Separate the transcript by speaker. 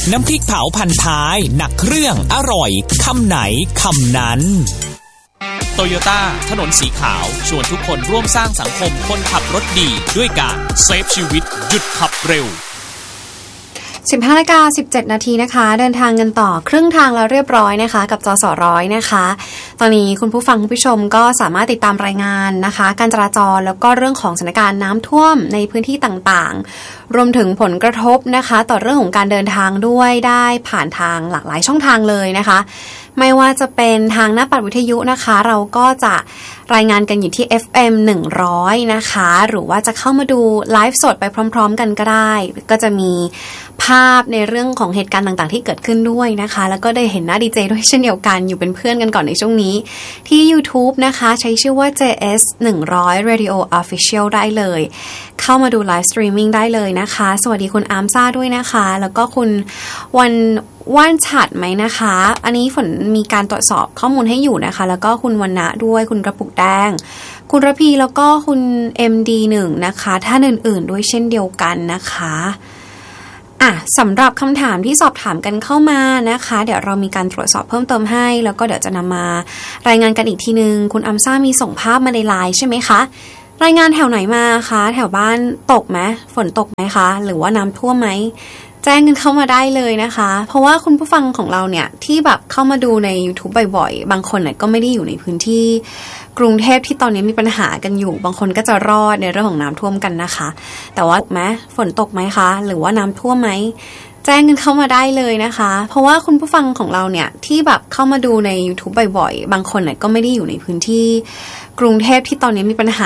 Speaker 1: น้ำพริกเผาพันท้ายหนักเครื่องอร่อยคำไหนคำนั้นโตโยต้าถนนสีขาวชวนทุกคนร่วมสร้างสังคมคนขับรถดีด้วยการเซฟชีวิตหยุดขับเร็ว
Speaker 2: 15:17 นาทีนะคะเดินทางกันต่อครึ่งทางแล้วเรียบร้อยนะคะกับจสร้อยนะคะตอนนี้คุณผู้ฟังคุณผู้ชมก็สามารถติดตามรายงานนะคะการจราจรแล้วก็เรื่องของสถานการณ์น้ำท่วมในพื้นที่ต่างๆรวมถึงผลกระทบนะคะต่อเรื่องของการเดินทางด้วยได้ผ่านทางหลากหลายช่องทางเลยนะคะไม่ว่าจะเป็นทางหน้าปัดวิทยุนะคะเราก็จะรายงานกันอยู่ที่ FM 100นะคะหรือว่าจะเข้ามาดูไลฟ์สดไปพร้อมๆกันก็ได้ก็จะมีภาพในเรื่องของเหตุการณ์ต่างๆที่เกิดขึ้นด้วยนะคะแล้วก็ได้เห็นหน้าดีเจด้วยเช่นเดียวกันอยู่เป็นเพื่อนกันก่อนในช่วงนี้ที่ YouTube นะคะใช้ชื่อว่า JS 100 Radio Official ได้เลยเข้ามาดูไลฟ์สตรีมมิ่งได้เลยนะคะสวัสดีคุณอาร์มซ่าด้วยนะคะแล้วก็คุณวันว่านฉัดไหมนะคะอันนี้ฝนมีการตรวจสอบข้อมูลให้อยู่นะคะแล้วก็คุณวรรณะด้วยคุณกระปุกแดงคุณระพีแล้วก็คุณ MD1 นะคะท่านอื่นๆด้วยเช่นเดียวกันนะคะสำหรับคำถามที่สอบถามกันเข้ามานะคะเดี๋ยวเรามีการตรวจสอบเพิ่มเติมให้แล้วก็เดี๋ยวจะนำมารายงานกันอีกทีนึงคุณอัมซ่ามีส่งภาพมาในไลน์ใช่ไหมคะรายงานแถวไหนมาคะแถวบ้านตกไหมฝนตกไหมคะหรือว่าน้ำท่วมไหมแจ้งกันเข้ามาได้เลยนะคะเพราะว่าคุณผู้ฟังของเราเนี่ยที่แบบเข้ามาดูใน YouTube บ่อยๆบางคนเนี่ยก็ไม่ได้อยู่ในพื้นที่กรุงเทพที่ตอนนี้มีปัญหากันอยู่บางคนก็จะรอดในเรื่องของน้ำท่วมกันนะคะแต่ว่าฝนตกไหมคะหรือว่าน้ำท่วมไหมแจ้งกันเข้ามาได้เลยนะคะเพราะว่าคุณผู้ฟังของเราเนี่ยที่แบบเข้ามาดูใน YouTube บ่อยๆบางคนเนี่ยก็ไม่ได้อยู่ในพื้นที่กรุงเทพที่ตอนนี้มีปัญหา